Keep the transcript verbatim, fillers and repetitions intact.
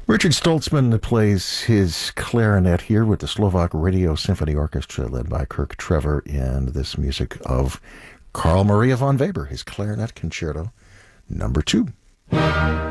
Richard Stoltzman plays his clarinet here with the Slovak Radio Symphony Orchestra led by Kirk Trevor in this music of Carl Maria von Weber, his clarinet concerto number two.